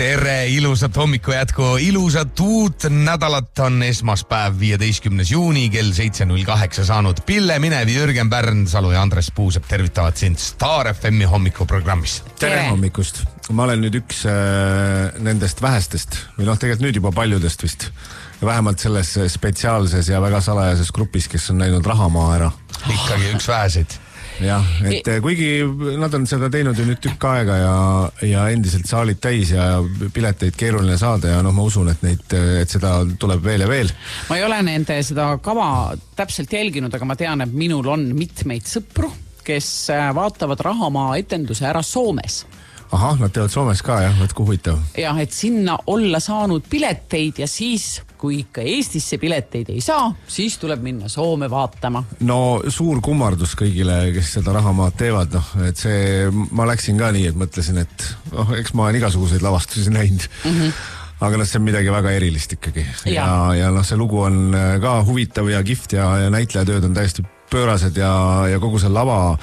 Tere, ilusat hommiku jätku, ilusat uut nädalat on esmaspäev 15. juuni kell 7.08 saanud. Pille Minevi, Jürgen Pärnsalu ja Andres Puusepp tervitavad sind Star FM hommikuprogrammis. Tere hommikust. Ma olen nüüd üks nendest vähestest, või tegelikult nüüd juba paljudest vist, ja vähemalt selles spetsiaalses ja väga salajases grupis, kes on näinud Rahamaa ära. Ikkagi üks väheseid. Jah, et kuigi nad on seda teinud ju nüüd tükk aega ja endiselt saalid täis ja pileteid keeruline saada ja ma usun, et seda tuleb veel ja veel. Ma ei ole nende seda kava täpselt jälginud, aga ma tean, et minul on mitmeid sõpru, kes vaatavad Rahamaa etenduse ära Soomes. Ahah, nad teevad Soomes ka, jah, võtku huvitav. Jah, et sinna olla saanud pileteid ja siis, kui ikka Eestisse pileteid ei saa, siis tuleb minna Soome vaatama. No suur kummardus kõigile, kes seda Rahamaad teevad, et see, ma läksin ka nii, et mõtlesin, et eks ma olen igasuguseid lavastusi näinud. Aga see on midagi väga erilist ikkagi. Ja see lugu on ka huvitav ja kift ja näitlejatööd on täiesti pöörased ja kogu see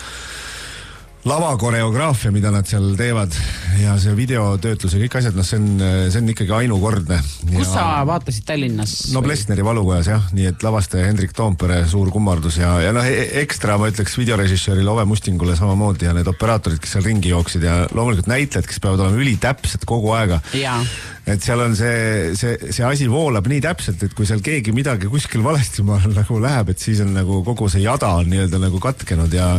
lava koreograafia, mida nad seal teevad ja see videotöötlus ja kõik asjad, see on ikkagi ainukordne. Kus sa vaatasid Tallinnas? No Plesneri valukojas, jah, nii et lavastaja Hendrik Toompere, suur kummardus ja ekstra ma ütleks videorežissöörile Ove Mustingule samamoodi ja need operaatorid, kes seal ringi jooksid ja loomulikult näitlejad, kes peavad olema ülitäpsed kogu aega. Et seal on see asi voolab nii täpselt, et kui seal keegi midagi kuskil valesti nagu läheb, et siis on nagu kogu see jada on nii-öelda nagu katkenud ja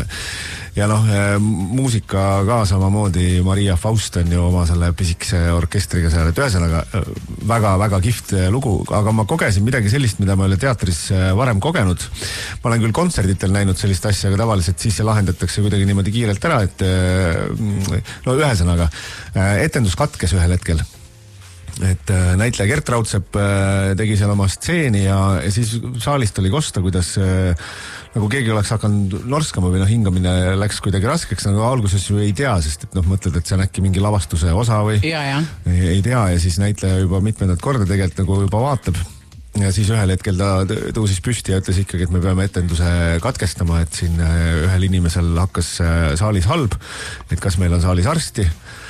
muusika ka samamoodi, Maria Faust on ju oma selle pisikese orkestriga seal, et ühesõnaga väga-väga kift lugu, aga ma kogesin midagi sellist, mida ma ei ole teatris varem kogenud. Ma olen küll kontserditel näinud sellist asja, aga tavaliselt siis see lahendatakse kuidagi niimoodi kiirelt ära, et ühesõnaga etendus katkes ühel hetkel. Et näitleja Gert Raudsepp tegi seal oma stseeni ja siis saalist oli kosta, kuidas nagu keegi oleks hakanud norskama või hingamine läks kuidagi raskeks, nagu alguses ju ei tea, sest et mõtled, et see on äkki mingi lavastuse osa või ei tea ja siis näitleja juba mitmendat korda tegelikult nagu juba vaatab ja siis ühel hetkel ta tõusis püsti ja ütles ikkagi, et me peame etenduse katkestama, et siin ühel inimesel hakkas saalis halb, et kas meil on saalis arsti.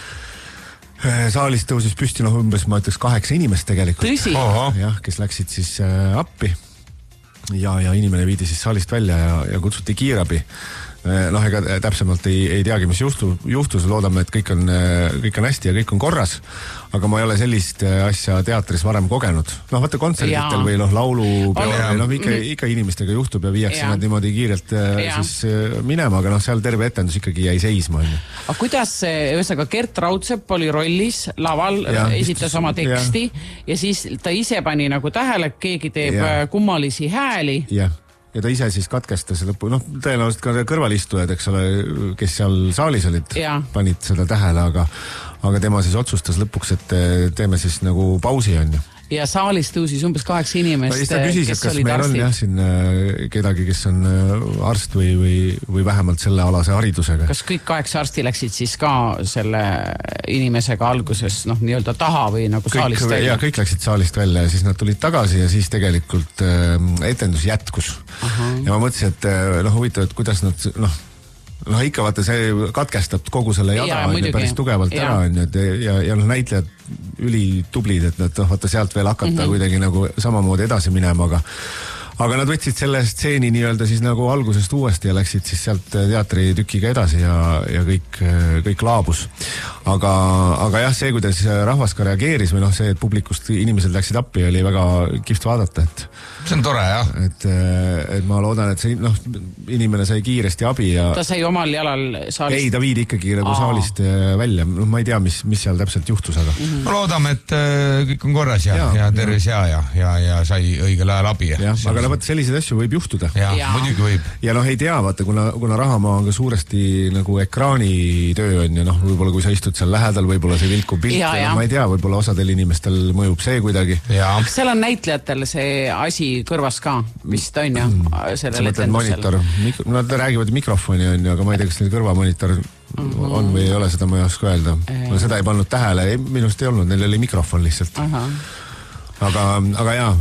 Saalist tõusis püsti umbes, ma ütleks 8 inimest tegelikult. Tõsi? Jah, kes läksid siis appi ja inimene viidi siis saalist välja ja kutsuti kiirabi. Ega täpsemalt ei teagi, mis juhtus, loodame, et kõik on hästi ja kõik on korras, aga ma ei ole sellist asja teatris varem kogenud. Vaata kontserditel või laulupeol, ikka inimestega juhtub ja viiakse nad niimoodi kiirelt siis minema, aga seal terve etendus ikkagi jäi seisma. Aga kuidas, ühesõnaga Gert Raudsepp oli rollis, laval, esitas oma teksti ja siis ta ise pani nagu tähele, keegi teeb kummalisi hääli. Ja ta ise siis katkestas lõppu, tõenäoliselt ka kõrvalistujad, eks ole, kes seal saalis olid, panid seda tähele, aga tema siis otsustas lõpuks, et teeme siis nagu pausi on ju. Ja saalis tõusis umbes 8 inimest, kes olid arstid. Kas meil on siin kedagi, kes on arst või vähemalt selle alase haridusega? Kas kõik 8 arsti läksid siis ka selle inimesega alguses nii-öelda taha või nagu saalist välja? Ja kõik läksid saalist välja ja siis nad tulid tagasi ja siis tegelikult etendus jätkus. Ja ma mõtlesin, et huvitav, et kuidas nad ikka vaata see katkestab kogu selle jada päris tugevalt ära ja näitlejad ülitublid, et nad vaata sealt veel hakata kuidagi nagu samamoodi edasi minema, aga nad võtsid selle stseeni nii-öelda siis nagu algusest uuesti ja läksid siis sealt teatri tükiga edasi ja kõik laabus. Aga jah, see, kuidas rahvas ka reageeris või see, et publikust inimesed läksid appi, oli väga kihvt vaadata, et see on tore, jah. Et ma loodan, et see inimene sai kiiresti abi ja ta sai omal jalal saalist? Ei, ta viidi ikkagi nagu saalist välja. Ma ei tea, mis seal täpselt juhtus, aga ma loodame, et kõik on korras ja tervis ja sai õigel ajal abi. Aga vaata, selliseid asju võib juhtuda. Ja, muidugi võib. Ja ei tea, vaata, kuna Rahamaa on ka suuresti nagu ekraanitöö on ja võib-olla kui sa istud seal lähedal, võib-olla see vilkub pilt, ma ei tea, võib-olla osadel inimestel mõjub see kuidagi. Kas seal on näitlejatel see asi kõrvas ka, vist on ju sellel etendusel? Nad räägivad mikrofoni on ju, aga ma ei tea, kas neil kõrvamonitor on või ei ole, seda ma ei oska öelda. Seda ei pannud tähele, minust ei olnud, neil oli mikrofon lihtsalt. Aga jaa,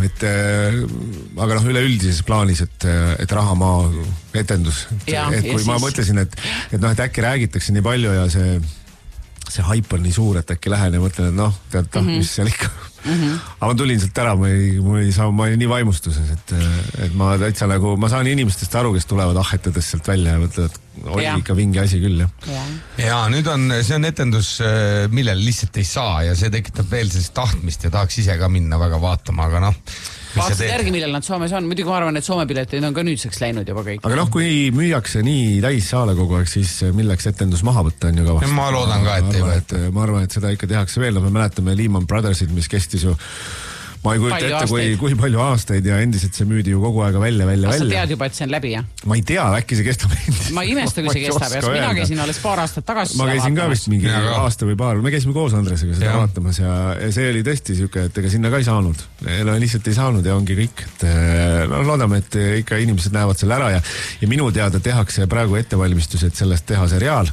aga üleüldises plaanis, et Rahamaa etendus, et kui ma mõtlesin, et äkki räägitakse nii palju ja see see haip on nii suur, et äkki lähen ja mõtlen, et noh, tead, mis seal ikka. Aga ma tulin sealt ära, ma olin nii vaimustuses, et ma täitsa nagu, ma saan inimestest aru, kes tulevad ahetades sealt välja ja mõtlevad, oli ikka vingi asi küll, jah. Ja nüüd see on etendus, millel lihtsalt ei saa ja see tekitab veel sellist tahtmist ja tahaks ise ka minna väga vaatama, aga noh. Vaatasid järgi, millel nad Soomes on. Muidugi ma arvan, et Soome piletid on ka nüüdseks läinud juba kõik. Aga noh, kui müüakse nii täis saale kogu aeg, siis milleks etendus maha võtta on ju ka vast. Ma loodan ka, et ei võeta. Ma arvan, et seda ikka tehakse veel. Me mäletame Lehman Brothersid, mis kestis ju ma ei kujuta ette, kui palju aastaid ja endiselt see müüdi ju kogu aega välja. Sa tead juba, et see on läbi, jah? Ma ei tea, äkki see kestab endiselt. Ma ei imesta, kui see kestab, ja mina käisin alles paar aastat tagasi. Ma käisin ka vist mingi aasta või paar. Me käisime koos Andresega seda vaatamas ja see oli tõesti siuke, et ega sinna ka ei saanud. Lihtsalt ei saanud ja ongi kõik. Loodame, et ikka inimesed näevad selle ära ja minu teada tehakse praegu ettevalmistused sellest teha seriaal.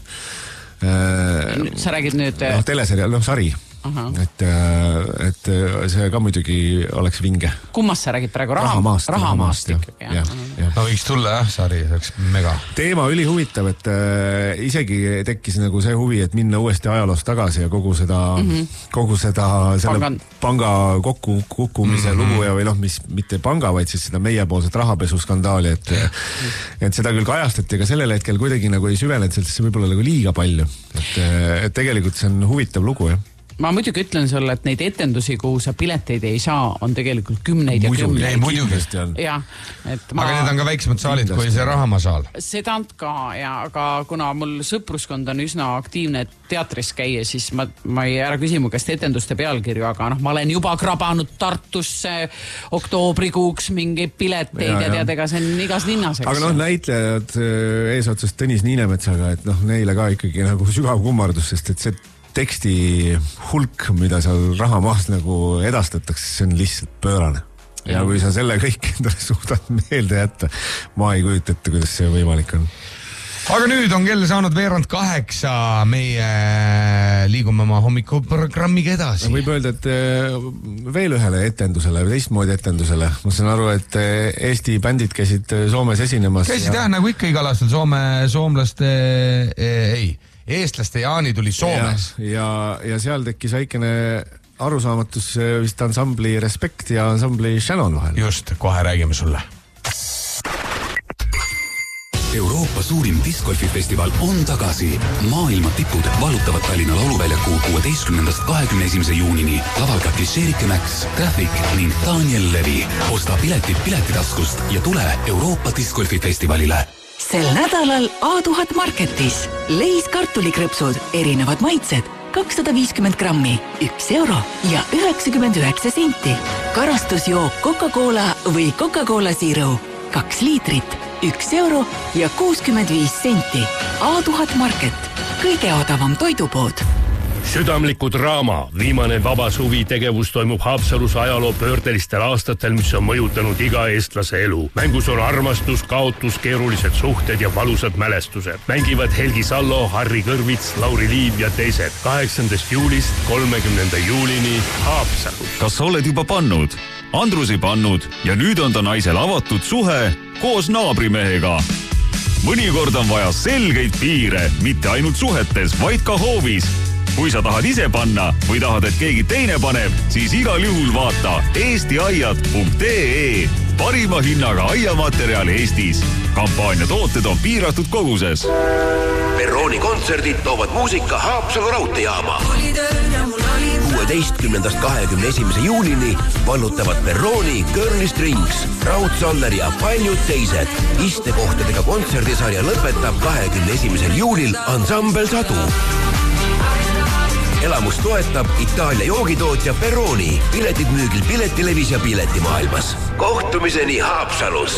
Sa räägid nüüd... Teleseriaal, sari. Et see ka muidugi oleks vinge. Kummast sa räägid praegu? Rahamaast ikkagi. No võiks tulla sari, see oleks mega. Teema üli huvitav, et isegi tekkis nagu see huvi, et minna uuesti ajaloost tagasi ja kogu seda selle panga kukkumise lugu ja või mis mitte panga, vaid siis seda meiepoolset rahapesuskandaali, et seda küll kajastati, aga sellel hetkel kuidagi nagu ei süvenenud sellesse võib-olla nagu liiga palju. Et tegelikult see on huvitav lugu, jah. Ma muidugi ütlen sulle, et neid etendusi, kuhu sa pileteid ei saa, on tegelikult kümneid ja kümneid. Muidugi on. Aga need on ka väiksemad saalid kui see Rahamasaal. Seda on ka, aga kuna mul sõpruskond on üsna aktiivne teatris käia, siis ma ei ära küsimu, kas etenduste pealkirju, aga ma olen juba krabanud Tartusse oktoobrikuuks mingi pileteid ja tead, ega see on igas linnas. Aga näitlejad eesotsast Tõnis Niinemetsaga, et neile ka ikkagi nagu sügav kummardus, sest et see teksti hulk, mida seal Rahamaast nagu edastatakse, see on lihtsalt pöörane. Ja kui sa selle kõik endale suudad meelde jätta, ma ei kujuta ette, kuidas see võimalik on. Aga nüüd on kell saanud 7:08, meie liigume oma hommikuprogrammiga edasi. Võib öelda, et veel ühele etendusele, teistmoodi etendusele. Ma saan aru, et Eesti bändid käisid Soomes esinemas. Käisid nagu ikka igal aastal soomlaste, eestlaste Jaani tuli Soomes. Ja seal tekkis väikene arusaamatus vist ansambli Respekt ja ansambli Shannon vahel. Just, kohe räägime sulle. Euroopa suurim discgolfifestival on tagasi. Maailma tipud valutavad Tallinna lauluväljaku 16.–21. juunini. Laval ka Klišerike Max, Traffic ning Daniel Levi. Osta piletid piletitaskust ja tule Euroopa discgolfifestivalile. Sel nädalal A1000 Marketis leis kartulikrõpsud, erinevad maitsed, 250 grammi, 1 euro ja 99 senti. Karastusjook Coca-Cola või Coca-Cola Zero, 2 liitrit, 1 euro ja 65 senti. A1000 Market, kõige odavam toidupood. Südamliku draama, viimane vaba suvi tegevus toimub Haapsalus ajaloo pöördelistel aastatel, mis on mõjutanud iga eestlase elu. Mängus on armastus, kaotus, keerulised suhted ja valusad mälestused. Mängivad Helgi Sallo, Harri Kõrvits, Lauri Liiv ja teised. 8. juulist 30. juulini Haapsalus. Kas oled juba pannud? Andrus ei pannud ja nüüd on ta naisel avatud suhe koos naabrimehega. Mõnikord on vaja selgeid piire, mitte ainult suhetes, vaid ka hoovis. Kui sa tahad ise panna või tahad, et keegi teine paneb, siis igal juhul vaata eestiaiad.ee. Parima hinnaga aiamaterjal Eestis. Kampaania tooted on piiratud koguses. Perrooni kontserdid toovad muusika Haapsalu raudteejaama. 16.–21. juulini vallutavad Perrooni, Girly Strings, Raudsaller ja paljud teised. Istekohtadega kontserdisarja lõpetab 21. juulil ansambel Sadu. Elamus toetab Itaalia joogitootja Perrooni. Piletid müügil Piletilevis ja Piletimaailmas. Kohtumiseni Haapsalus.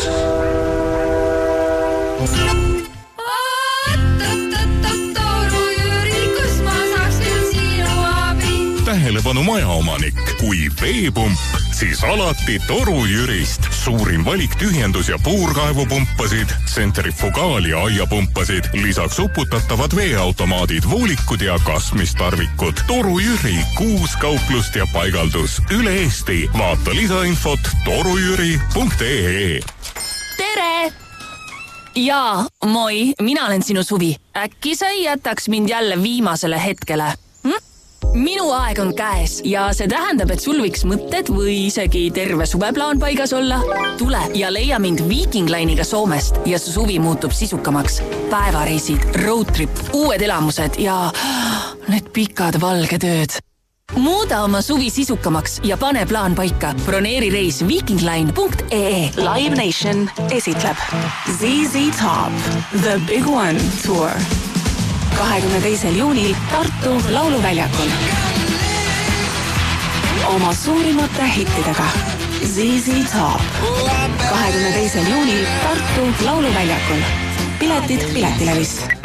Tähelepanu majaomanik, kui veepump, siis alati Toru Jürist. Suurim valik tühjendus- ja puurkaevupumpasid, tsentrifugaal- ja aiapumpasid, lisaks uputatavad veeautomaadid, voolikud ja kasmistarvikud. Toru Jüri, 6 kauplust ja paigaldus üle Eesti. Vaata lisainfot torujüri.ee. Tere! Jaa, moi, mina olen sinu Suvi. Äkki sa ei jätaks mind jälle viimasele hetkele? Minu aeg on käes ja see tähendab, et sul võiks mõtted või isegi terve suveplaan paigas olla. Tule ja leia mind Viking Line'iga Soomest ja su suvi muutub sisukamaks. Päevareisid, roadtrip, uued elamused ja need pikad valged ööd. Muuda oma suvi sisukamaks ja pane plaan paika. Broneeri reis vikingline.ee. Live Nation esitleb ZZ Top The Big One Tour 22. juunil Tartu Lauluväljakul. Oma suurimate hittidega ZZ Top 22. juunil Tartu Lauluväljakul. Piletid Piletilevist.